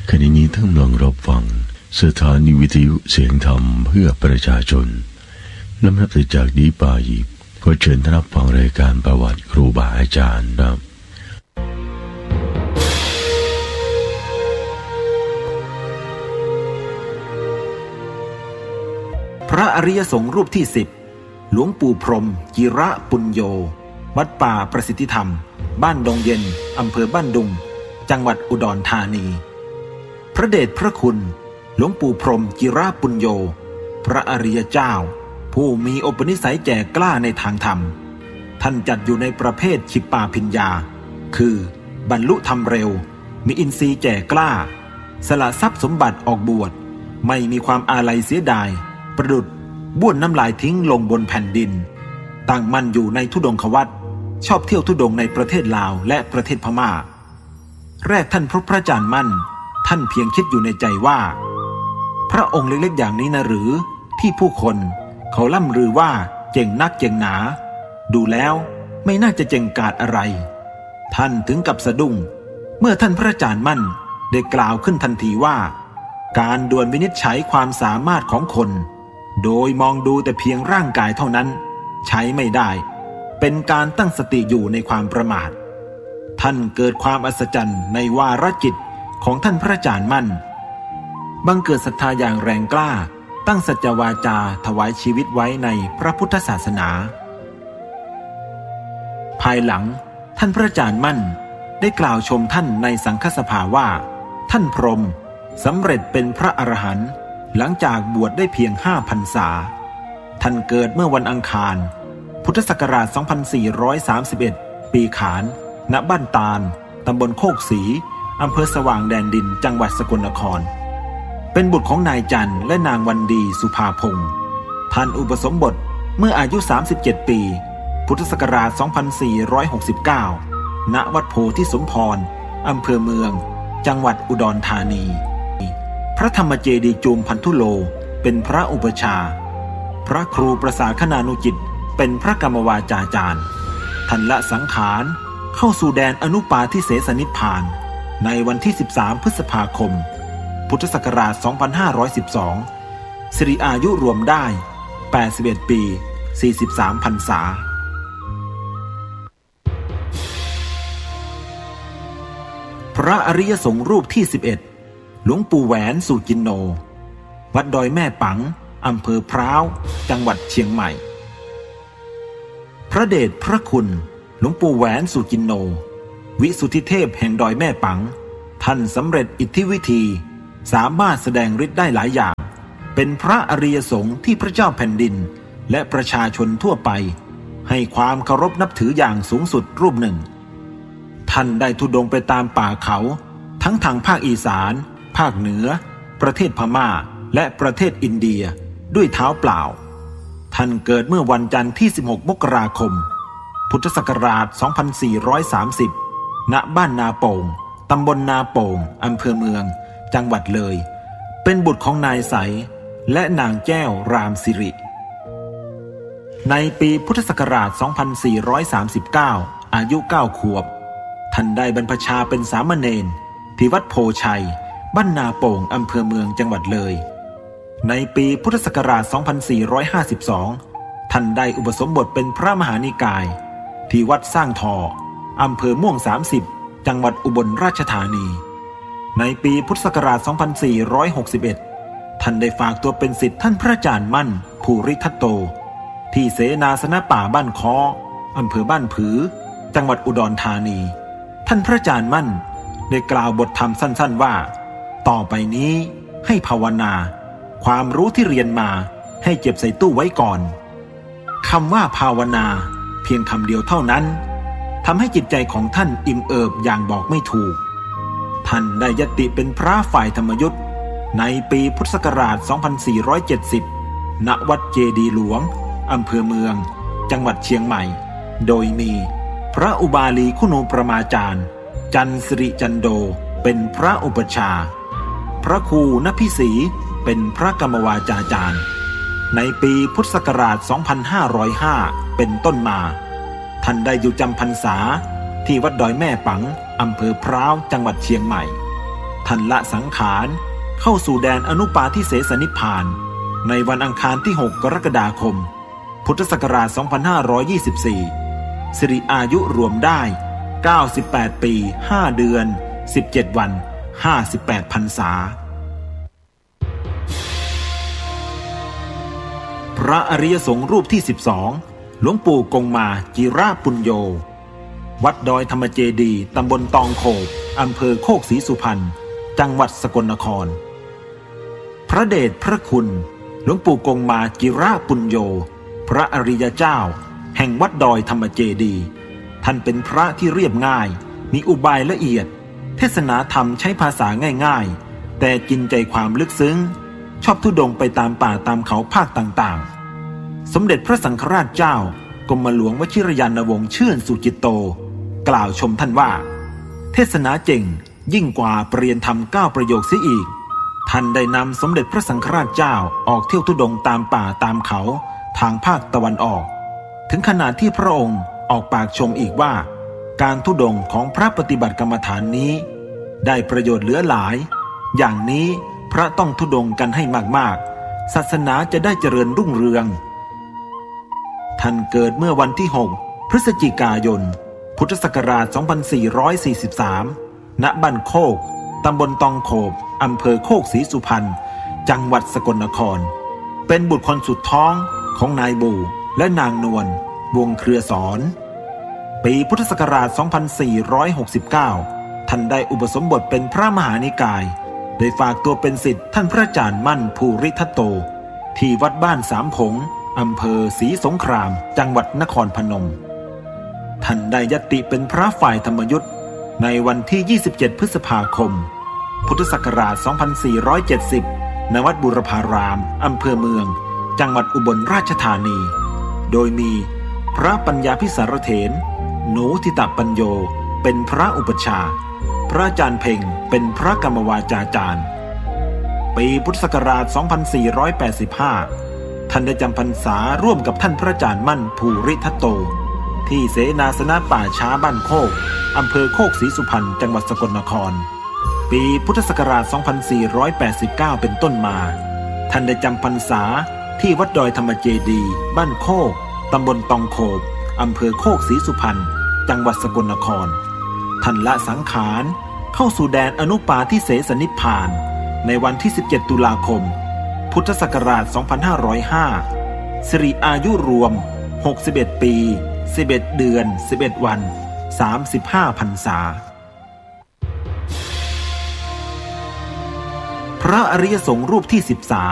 ขณะนี้ท่านกำลังรับฟังสถานีวิทยุเสียงธรรมเพื่อประชาชนลำดับจากนี้ไปขอเชิญท่านรับฟังรายการประวัติครูบาอาจารย์ครับพระอริยสงฆ์รูปที่10หลวงปู่พรหมจิระปุญโญวัดป่าประสิทธิธรรมบ้านดงเย็นอำเภอบ้านดุงจังหวัดอุดรธานีพระเดชพระคุณหลวงปู่พรหมจิระปุญโญพระอริยเจ้าผู้มีอุปนิสัยแก่กล้าในทางธรรมท่านจัดอยู่ในประเภทฉิปปาภิญญาคือบรรลุธรรมเร็วมีอินทรีย์แก่กล้าสละทรัพย์สมบัติออกบวชไม่มีความอาลัยเสียดายประดุจบ้วนน้ำลายทิ้งลงบนแผ่นดินตั้งมั่นอยู่ในธุดงควัตรชอบเที่ยวธุดงในประเทศลาวและประเทศพม่าแรกท่านพบพระอาจารย์มั่นท่านเพียงคิดอยู่ในใจว่าพระองค์เล็กๆอย่างนี้นะหรือที่ผู้คนเขาล่ำลือว่าเจ๋งนักเจ๋งหนาดูแล้วไม่น่าจะเจ๋งกาจอะไรท่านถึงกับสะดุ้งเมื่อท่านพระอาจารย์มั่นได้กล่าวขึ้นทันทีว่าการด่วนวินิจฉัยความสามารถของคนโดยมองดูแต่เพียงร่างกายเท่านั้นใช้ไม่ได้เป็นการตั้งสติอยู่ในความประมาทท่านเกิดความอัศจรรย์ในวาระจิตของท่านพระอาจารย์มั่นบังเกิดศรัทธาอย่างแรงกล้าตั้งสัจจวาจาถวายชีวิตไว้ในพระพุทธศาสนาภายหลังท่านพระอาจารย์มั่นได้กล่าวชมท่านในสังฆสภาว่าท่านพรหมสำเร็จเป็นพระอรหันต์หลังจากบวชได้เพียง5 พรรษาท่านเกิดเมื่อวันอังคารพุทธศักราช 2431 ปีขานณบ้านตาลตำบลโคกศรีอำเภอสว่างแดนดินจังหวัดสกลนครเป็นบุตรของนายจันทร์และนางวันดีสุภาพงศ์ท่านอุปสมบทเมื่ออายุ37 ปีพุทธศักราช 2469 ณ วัดโพธิสมพรอำเภอเมืองจังหวัดอุดรธานีพระธรรมเจดีย์จูมพันธุโลเป็นพระอุปชาพระครูประสาคณานุจิตเป็นพระกรรมวาจาจารย์ท่านละสังขารเข้าสู่แดนอนุปาทิเสสนิพพานในวันที่13 พฤษภาคมพุทธศักราช 2512 สิริอายุรวมได้81 ปี 43 พรรษาพระอริยสงฆ์รูปที่11หลวงปู่แหวนสุจินโนวัดดอยแม่ปังอำเภอพร้าวจังหวัดเชียงใหม่พระเดชพระคุณหลวงปู่แหวนสุจินโนวิสุทธิเทพแห่งดอยแม่ปังท่านสำเร็จอิทธิวิธีสามารถแสดงฤทธิ์ได้หลายอย่างเป็นพระอริยสงฆ์ที่พระเจ้าแผ่นดินและประชาชนทั่วไปให้ความเคารพนับถืออย่างสูงสุดรูปหนึ่งท่านได้ธุดงค์ไปตามป่าเขาทั้งทางภาคอีสานภาคเหนือประเทศพม่าและประเทศอินเดียด้วยเท้าเปล่าท่านเกิดเมื่อวันจันทร์ที่ 16 มกราคมพุทธศักราช 2430 ณ บ้านนาโป่งตำบลนาโป่งอำเภอเมืองจังหวัดเลยเป็นบุตรของนายใสและนางแก้วรามสิริในปีพุทธศักราช 2439 อายุ 9 ขวบท่านได้บรรพชาเป็นสามเณรที่วัดโพชัยบ้านนาโป่งอำเภอเมืองจังหวัดเลยในปีพุทธศักราช 2452 ท่านได้อุปสมบทเป็นพระมหานิกายที่วัดสร้างทออำเภอม่วง30จังหวัดอุบลราชธานีในปีพุทธศักราช 2461 ท่านได้ฝากตัวเป็นศิษย์ท่านพระอาจารย์มั่นภูริทัตโตที่เสนาสนะป่าบ้านค้ออำเภอบ้านผือจังหวัดอุดรธานีท่านพระอาจารย์มั่นได้กล่าวบทธรรมสั้นๆว่าต่อไปนี้ให้ภาวนาความรู้ที่เรียนมาให้เก็บใส่ตู้ไว้ก่อนคำว่าภาวนาเพียงคำเดียวเท่านั้นทำให้จิตใจของท่านอิ่มเอิบอย่างบอกไม่ถูกท่านได้ยติเป็นพระฝ่ายธรรมยุทธ์ในปีพุทธศักราช 2470 ณ วัดเจดีย์หลวงอำเภอเมืองจังหวัดเชียงใหม่โดยมีพระอุบาลีคุณูปมาจารย์จันสิริจันโดเป็นพระอุปชาพระครูณพิสีเป็นพระกรรมวาจาจารย์ในปีพุทธศักราช 2505 เป็นต้นมาท่านได้อยู่จำพรรษาที่วัดดอยแม่ปังอำเภอพร้าวจังหวัดเชียงใหม่ท่านละสังขารเข้าสู่แดนอนุปาทิเสสนิพพานในวันอังคารที่ 6 กรกฎาคม พุทธศักราช 2524 สิริอายุรวมได้ 98 ปี 5 เดือน 17 วัน 58 พรรษาพระอริยสงฆ์รูปที่ 12 หลวงปู่กงมาจิระปุญโญ วัดดอยธรรมเจดีย์ตำบลตองโขบอำเภอโคกศรีสุพรรณจังหวัดสกลนครพระเดชพระคุณหลวงปู่กงมาจิระปุญโญ พระอริยเจ้าแห่งวัดดอยธรรมเจดีย์ท่านเป็นพระที่เรียบง่ายมีอุบายละเอียดเทศนาธรรมใช้ภาษาง่ายๆแต่กินใจความลึกซึ้งชอบธุดงค์ไปตามป่าตามเขาภาคต่างๆสมเด็จพระสังฆราชเจ้ากรมหลวงวชิรยานวงศ์ชื่นสุจิตโตกล่าวชมท่านว่าเทศนาเจ๋งยิ่งกว่าปรริยนธรรม9 ประโยคเสียอีกท่านได้นำสมเด็จพระสังฆราชเจ้าออกเที่ยวธุดงค์ตามป่าตามเขาทางภาคตะวันออกถึงขนาดที่พระองค์ออกปากชมอีกว่าการธุดงค์ของพระปฏิบัติกรรมฐานนี้ได้ประโยชน์เหลือหลายอย่างนี้พระต้องธุดงค์กันให้มากๆศาสนาจะได้เจริญรุ่งเรืองท่านเกิดเมื่อวันที่ 6 พฤศจิกายน พุทธศักราช 2443 ณ บ้านโคก ตำบลตองโขบอำเภอโคกศรีสุพรรณ จังหวัดสกลนคร เป็นบุตรคนสุดท้องของนายบูและนางนวล วงเครือสอน ปีพุทธศักราช 2469 ท่านได้อุปสมบทเป็นพระมหานิกายโดยฝากตัวเป็นศิษย์ท่านพระอาจารย์มั่นภูริทัตโตที่วัดบ้านสามผงอำเภอศรีสงครามจังหวัดนครพนมท่านได้ยติเป็นพระฝ่ายธรรมยุทธ์ในวันที่ 27 พฤษภาคม พุทธศักราช 2470 ณ วัดบุรพารามอำเภอเมืองจังหวัดอุบลราชธานีโดยมีพระปัญญาภิสารเถรหนูทิตปัญโยเป็นพระอุปชาพระอาจารย์เพ่งเป็นพระกรรมวาจาจารย์ปีพุทธศักราช 2485 ท่านได้จำพรรษาร่วมกับท่านพระอาจารย์มั่นภูริทัตโตที่เสนาสนะป่าช้าบ้านโคกอำเภอโคกศรีสุพรรณจังหวัดสกลนครปีพุทธศักราช 2489 เป็นต้นมาท่านได้จำพรรษาที่วัดดอยธรรมเจดีย์บ้านโคกตำบลตองโขบอำเภอโคกศรีสุพรรณจังหวัดสกลนครท่านละสังขารเข้าสู่แดนอนุปาทิเสสนิพพานในวันที่ 17 ตุลาคม พุทธศักราช 2505 สิริอายุรวม 61 ปี 11 เดือน 11 วัน 35 พรรษาพระอริยสงฆ์รูปที่ 13